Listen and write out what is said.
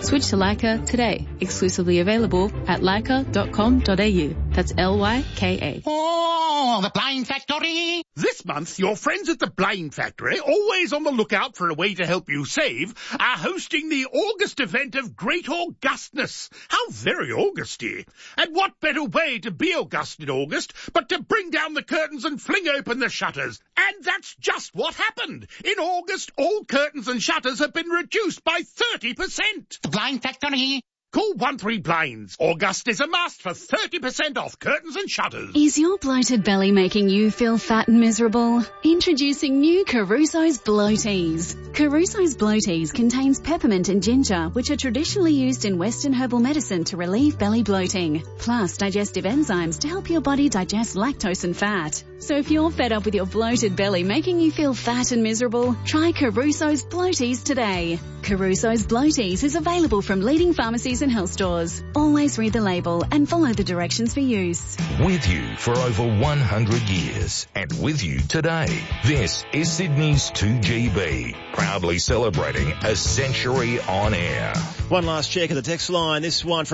Switch to Leica today. Exclusively available at leica.com.au. That's Lyka. Oh, the Blind Factory! This month, your friends at the Blind Factory, always on the lookout for a way to help you save, are hosting the August event of Great Augustness. How very Augusty. And what better way to be August in August but to bring down the curtains and fling open the shutters? And that's just what happened. In August, all curtains and shutters have been reduced by 30%. The Blind Factory! Call 13Blinds. August is a must for 30% off curtains and shutters. Is your bloated belly making you feel fat and miserable? Introducing new Caruso's Bloaties. Caruso's Bloaties contains peppermint and ginger, which are traditionally used in Western herbal medicine to relieve belly bloating, plus digestive enzymes to help your body digest lactose and fat. So if you're fed up with your bloated belly making you feel fat and miserable, try Caruso's Bloaties today. Caruso's Bloaties is available from leading pharmacies and health stores. Always read the label and follow the directions for use. With you for over 100 years and with you today. This is Sydney's 2GB, proudly celebrating a century on air. One last check of the text line. This one from